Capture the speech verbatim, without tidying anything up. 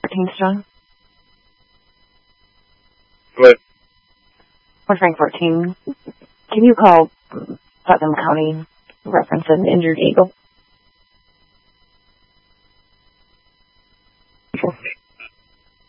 fourteen, John? What? Or Frank fourteen. Can you call Putnam County, reference an injured eagle?